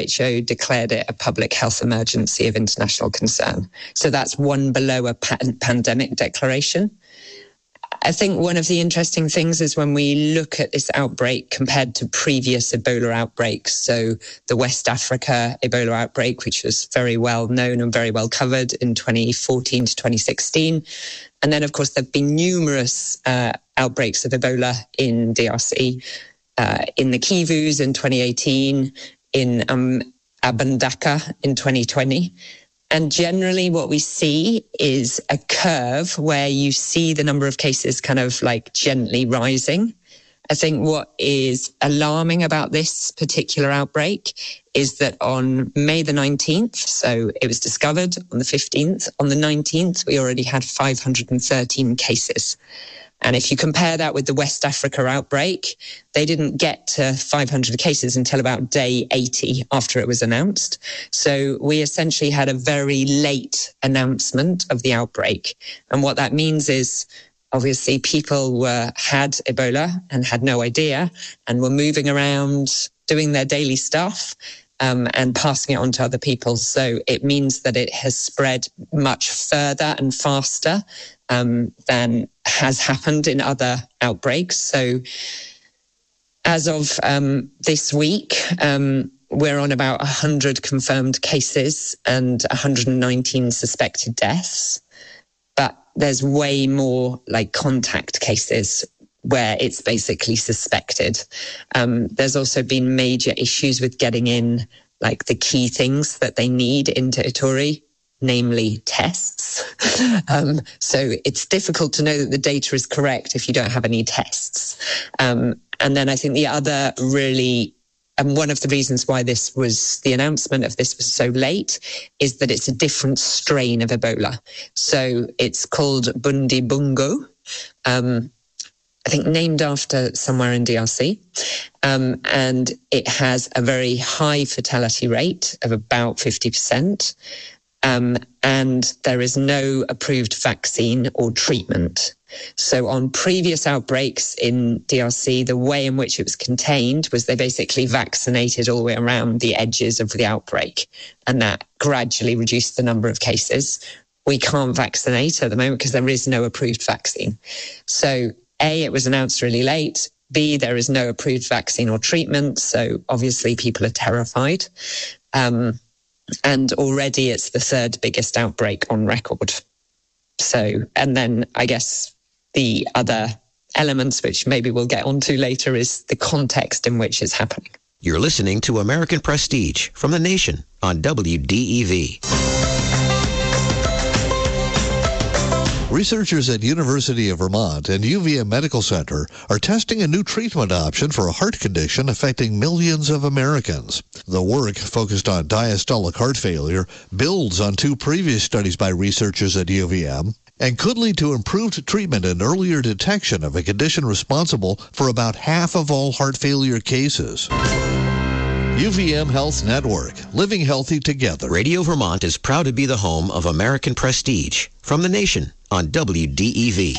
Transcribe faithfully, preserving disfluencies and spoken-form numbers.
H O declared it a public health emergency of international concern. So that's one below a pa- pandemic declaration. I think one of the interesting things is when we look at this outbreak compared to previous Ebola outbreaks. So the West Africa Ebola outbreak, which was very well known and very well covered in twenty fourteen to twenty sixteen. And then, of course, there have been numerous uh, outbreaks of Ebola in D R C, uh, in the Kivus in twenty eighteen, in um, Abandaka in twenty twenty. And generally what we see is a curve where you see the number of cases kind of like gently rising. I think what is alarming about this particular outbreak is that on May the nineteenth, so it was discovered on the fifteenth, on the nineteenth, we already had five hundred thirteen cases. And if you compare that with the West Africa outbreak, they didn't get to five hundred cases until about day eighty after it was announced. So we essentially had a very late announcement of the outbreak. And what that means is, obviously, people were had Ebola and had no idea and were moving around, doing their daily stuff, um, and passing it on to other people. So it means that it has spread much further and faster um, than has happened in other outbreaks. So as of um, this week, um, we're on about one hundred confirmed cases and one hundred nineteen suspected deaths. But there's way more like contact cases where it's basically suspected. Um, there's also been major issues with getting in like the key things that they need into Ituri, namely tests. um, so it's difficult to know that the data is correct if you don't have any tests. Um, and then I think the other really, and one of the reasons why this was, the announcement of this was so late, is that it's a different strain of Ebola. So it's called Bundibungo, um, I think named after somewhere in D R C. Um, and it has a very high fatality rate of about fifty percent. Um, and there is no approved vaccine or treatment. So on previous outbreaks in D R C, the way in which it was contained was they basically vaccinated all the way around the edges of the outbreak, and that gradually reduced the number of cases. We can't vaccinate at the moment because there is no approved vaccine. So A, it was announced really late. B, there is no approved vaccine or treatment. So obviously people are terrified. Um, and already it's the third biggest outbreak on record. So, and then I guess the other elements, which maybe we'll get onto later, is the context in which it's happening. You're listening to American Prestige from The Nation on W D E V. Researchers at University of Vermont and U V M Medical Center are testing a new treatment option for a heart condition affecting millions of Americans. The work, focused on diastolic heart failure, builds on two previous studies by researchers at U V M and could lead to improved treatment and earlier detection of a condition responsible for about half of all heart failure cases. U V M Health Network, living healthy together. Radio Vermont is proud to be the home of American Prestige from The Nation on W D E V.